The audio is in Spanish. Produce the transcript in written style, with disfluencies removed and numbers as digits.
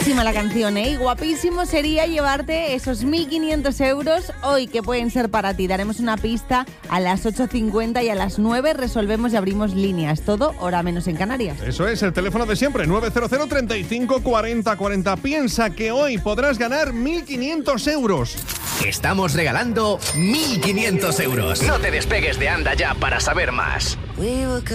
La canción, ¿eh? Y guapísimo sería llevarte esos 1.500 euros hoy, que pueden ser para ti. Daremos una pista a las 8:50 y a las 9 resolvemos y abrimos líneas. Todo hora menos en Canarias. Eso es, el teléfono de siempre, 900 35 40 40. Piensa que hoy podrás ganar 1.500 euros. Estamos regalando 1.500 euros. No te despegues de Anda Ya para saber más.